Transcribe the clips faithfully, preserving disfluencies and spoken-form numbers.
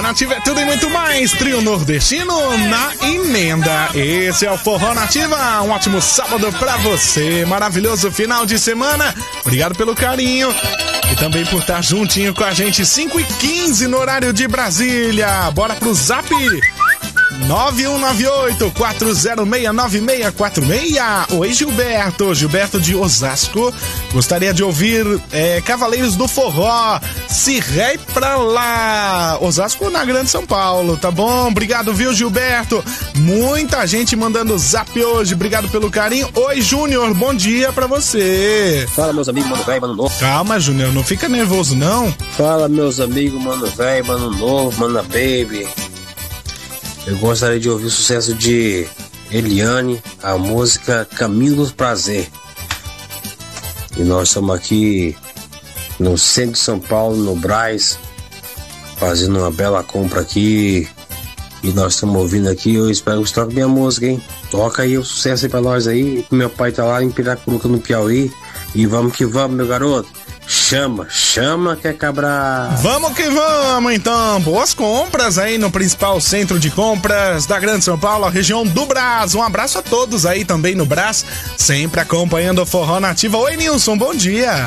Nativa é tudo e muito mais. Trio nordestino na emenda. Esse é o Forró Nativa. Um ótimo sábado pra você. Maravilhoso final de semana. Obrigado pelo carinho. E também por estar juntinho com a gente. cinco e quinze no horário de Brasília. Bora pro zap. nove um nove oito, quatro zero seis, nove seis quatro seis. Oi, Gilberto. Gilberto de Osasco. Gostaria de ouvir é, Cavaleiros do Forró. Se rei pra lá. Osasco na Grande São Paulo, tá bom? Obrigado, viu, Gilberto? Muita gente mandando zap hoje. Obrigado pelo carinho. Oi, Júnior. Bom dia pra você. Fala, meus amigos, mano velho, mano novo. Calma, Júnior. Não fica nervoso, não. Fala, meus amigos, mano velho, mano novo, mano baby. Eu gostaria de ouvir o sucesso de Eliane, a música Caminho do Prazer. E nós estamos aqui no centro de São Paulo, no Brás, fazendo uma bela compra aqui. E nós estamos ouvindo aqui. Eu espero que você toque minha música, hein? Toca aí o sucesso aí pra nós aí. Meu pai tá lá em Piracuruca, no Piauí. E vamos que vamos, meu garoto. Chama, chama que é cabra. Vamos que vamos, então. Boas compras aí no principal centro de compras da Grande São Paulo, a região do Brás. Um abraço a todos aí também no Brás, sempre acompanhando o Forró Nativa. Oi, Nilson, bom dia.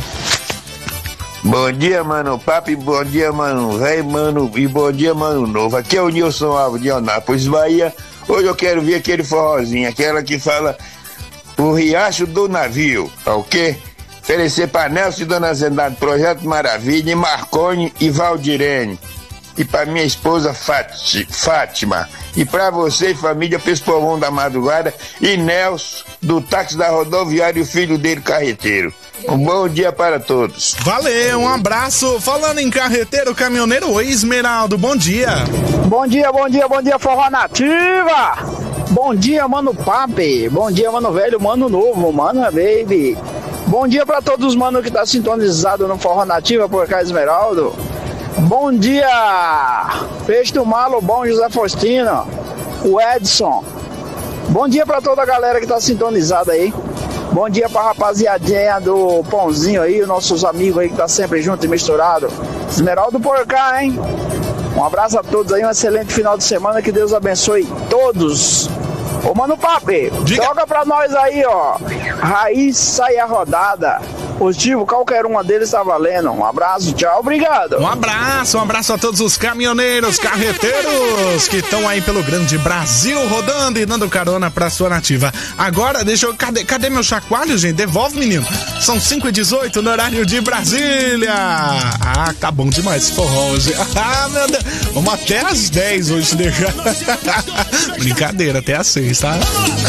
Bom dia, mano papi, bom dia, mano velho, mano, e bom dia, mano novo. Aqui é o Nilson Alves de Anápolis, Bahia. Hoje eu quero ver aquele forrozinho, aquela que fala o Riacho do Navio, tá ok? Oferecer para Nelson e Dona Zendade, Projeto Maravilha, e Marconi e Valdirene. E para minha esposa Fati, Fátima. E para você e família Pespovão da Madrugada e Nelson do táxi da rodoviária e o filho dele carreteiro. Um bom dia para todos. Valeu, um abraço. Falando em carreteiro, caminhoneiro, oi, Esmeraldo, bom dia. Bom dia, bom dia, bom dia, Forró Nativa. Bom dia, mano papi. Bom dia, mano velho, mano novo, mano baby. Bom dia pra todos os manos que tá sintonizado no Forró Nativa por cá, Esmeraldo. Bom dia, Peixe do Malo, bom José Faustino, o Edson. Bom dia pra toda a galera que tá sintonizada aí. Bom dia pra rapaziadinha do Pãozinho aí, os nossos amigos aí que tá sempre junto e misturado. Esmeraldo por cá, hein? Um abraço a todos aí, um excelente final de semana, que Deus abençoe todos. Ô, mano papi, joga pra nós aí, ó. Raiz sai a rodada. Positivo, qualquer uma deles tá valendo. Um abraço, tchau, obrigado. Um abraço, um abraço a todos os caminhoneiros, carreteiros que estão aí pelo grande Brasil rodando e dando carona pra sua nativa. Agora, deixa eu... Cadê, cadê meu chacoalho, gente? Devolve, menino. São cinco e dezoito no horário de Brasília. Ah, tá bom demais esse forró hoje. Ah, meu Deus. Vamos até às dez hoje, deixa. Brincadeira, até às seis, tá?